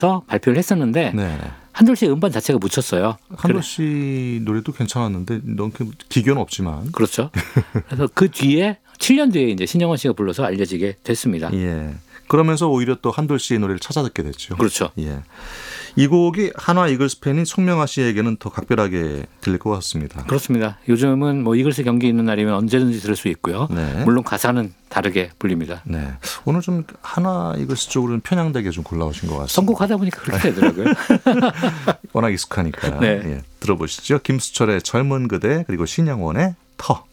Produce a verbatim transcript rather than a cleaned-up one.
발표를 했었는데 네. 한솔 씨의 음반 자체가 묻혔어요. 한솔 씨 노래도 괜찮았는데 너무 기교는 없지만. 그렇죠. 그래서 그 뒤에 칠 년 뒤에 이제 신영원 씨가 불러서 알려지게 됐습니다. 예. 그러면서 오히려 또 한솔 씨의 노래를 찾아 듣게 됐죠. 그렇죠. 예. 이 곡이 한화 이글스 팬인 송명아 씨에게는 더 각별하게 들릴 것 같습니다. 그렇습니다. 요즘은 뭐 이글스 경기 있는 날이면 언제든지 들을 수 있고요. 네. 물론 가사는 다르게 불립니다. 네. 오늘 좀 한화 이글스 쪽으로는 편향되게 좀 골라오신 것 같습니다. 선곡하다 보니까 그렇게 되더라고요. 워낙 익숙하니까. 네. 예. 들어보시죠. 김수철의 젊은 그대 그리고 신영원의 터.